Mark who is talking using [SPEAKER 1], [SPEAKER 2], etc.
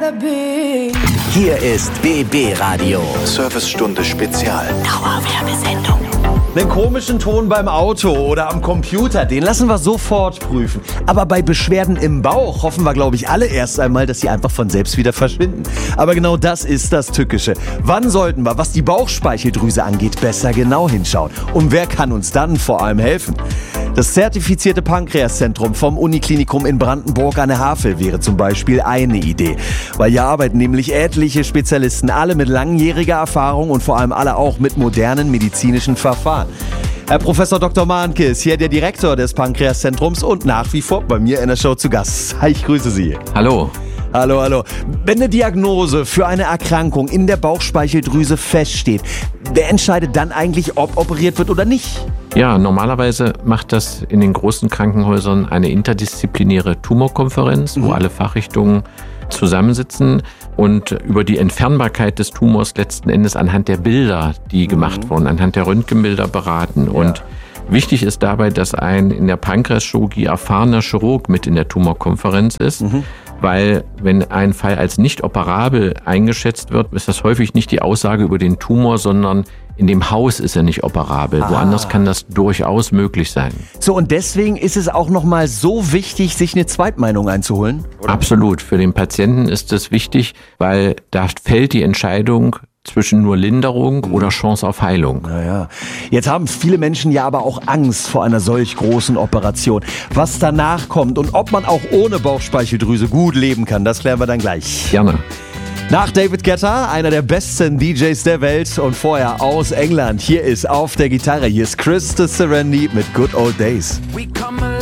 [SPEAKER 1] rather be.
[SPEAKER 2] Hier ist BB Radio.
[SPEAKER 3] Servicestunde Spezial.
[SPEAKER 2] Dauerwerbesendung.
[SPEAKER 4] Den komischen Ton beim Auto oder am Computer, den lassen wir sofort prüfen. Aber bei Beschwerden im Bauch hoffen wir, glaube ich, alle erst einmal, dass sie einfach von selbst wieder verschwinden. Aber genau das ist das Tückische. Wann sollten wir, was die Bauchspeicheldrüse angeht, besser genau hinschauen? Und wer kann uns dann vor allem helfen? Das zertifizierte Pankreaszentrum vom Uniklinikum in Brandenburg an der Havel wäre zum Beispiel eine Idee. Weil hier arbeiten nämlich etliche Spezialisten, alle mit langjähriger Erfahrung und vor allem alle auch mit modernen medizinischen Verfahren. Herr Professor Dr. Mahnke ist hier der Direktor des Pankreaszentrums und nach wie vor bei mir in der Show zu Gast. Hi, ich grüße Sie.
[SPEAKER 5] Hallo.
[SPEAKER 4] Hallo. Wenn eine Diagnose für eine Erkrankung in der Bauchspeicheldrüse feststeht, wer entscheidet dann eigentlich, ob operiert wird oder nicht?
[SPEAKER 5] Ja, normalerweise macht das in den großen Krankenhäusern eine interdisziplinäre Tumorkonferenz, wo alle Fachrichtungen zusammensitzen und über die Entfernbarkeit des Tumors letzten Endes anhand der Bilder, die gemacht wurden, anhand der Röntgenbilder beraten. Und wichtig ist dabei, dass ein in der Pankreaschirurgie erfahrener Chirurg mit in der Tumorkonferenz ist, weil wenn ein Fall als nicht operabel eingeschätzt wird, ist das häufig nicht die Aussage über den Tumor, sondern in dem Haus ist er nicht operabel. Woanders kann das durchaus möglich sein.
[SPEAKER 4] So, und deswegen ist es auch nochmal so wichtig, sich eine Zweitmeinung einzuholen? Oder?
[SPEAKER 5] Absolut. Für den Patienten ist es wichtig, weil da fällt die Entscheidung zwischen nur Linderung oder Chance auf Heilung.
[SPEAKER 4] Naja, jetzt haben viele Menschen ja aber auch Angst vor einer solch großen Operation. Was danach kommt und ob man auch ohne Bauchspeicheldrüse gut leben kann, das klären wir dann gleich.
[SPEAKER 5] Gerne.
[SPEAKER 4] Nach David Guetta, einer der besten DJs der Welt und vorher aus England. Hier ist auf der Gitarre, hier ist Chris Serenity mit Good Old Days.
[SPEAKER 1] We come alive